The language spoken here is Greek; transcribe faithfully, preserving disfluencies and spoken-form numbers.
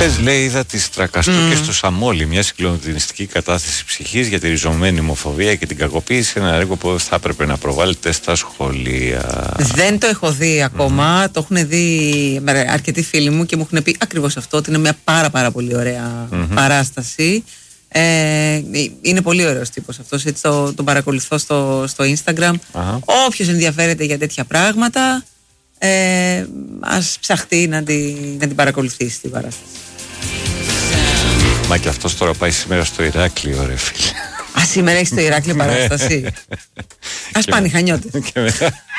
Χθες, λέει, είδα τη Στρακαστού mm. στο Σαμόλι, μια συγκλονιστική κατάθεση ψυχής για τη ριζωμένη ομοφοβία και την κακοποίηση, ένα έργο που θα έπρεπε να προβάλλεται στα σχολεία. Δεν το έχω δει ακόμα, mm. το έχουν δει αρκετοί φίλοι μου και μου έχουν πει ακριβώς αυτό, ότι είναι μια πάρα πάρα πολύ ωραία mm-hmm. παράσταση. Ε, είναι πολύ ωραίος τύπος αυτός, έτσι το, τον παρακολουθώ στο, στο Instagram. Uh-huh. Όποιος ενδιαφέρεται για τέτοια πράγματα, ε, ας ψαχτεί να την, να την παρακολουθήσει την παράσταση. Μα και αυτός τώρα πάει σήμερα στο Ηράκλειο, ρε φίλε. Α, σήμερα έχει στο Ηράκλειο παράσταση. Ας πάνε οι Χανιώτες.